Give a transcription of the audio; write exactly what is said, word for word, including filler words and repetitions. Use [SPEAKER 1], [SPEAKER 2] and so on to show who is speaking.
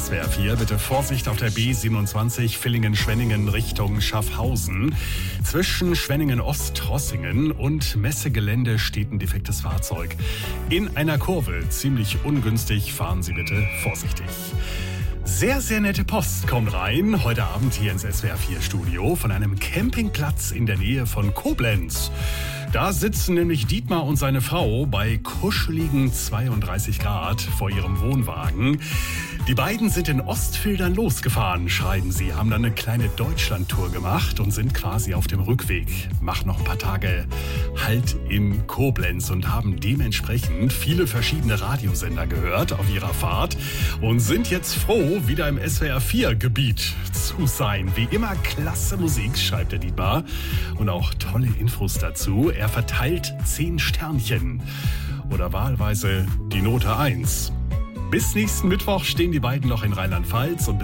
[SPEAKER 1] S W R vier. Bitte Vorsicht auf der B siebenundzwanzig Villingen-Schwenningen Richtung Schaffhausen. Zwischen Schwenningen-Ost-Rossingen und Messegelände steht ein defektes Fahrzeug. In einer Kurve, ziemlich ungünstig, fahren Sie bitte vorsichtig. Sehr, sehr nette Post kommt rein, heute Abend hier ins S W R vier Studio, von einem Campingplatz in der Nähe von Koblenz. Da sitzen nämlich Dietmar und seine Frau bei kuscheligen zweiunddreißig Grad vor ihrem Wohnwagen. Die beiden sind in Ostfildern losgefahren, schreiben sie, haben dann eine kleine Deutschlandtour gemacht und sind quasi auf dem Rückweg. Machen noch ein paar Tage Halt in Koblenz und haben dementsprechend viele verschiedene Radiosender gehört auf ihrer Fahrt und sind jetzt froh, wieder im S W R vier Gebiet zu sein. Wie immer klasse Musik, schreibt der Dietmar, und auch tolle Infos dazu. Er verteilt zehn Sternchen oder wahlweise die Note eins. Bis nächsten Mittwoch stehen die beiden noch in Rheinland-Pfalz und bis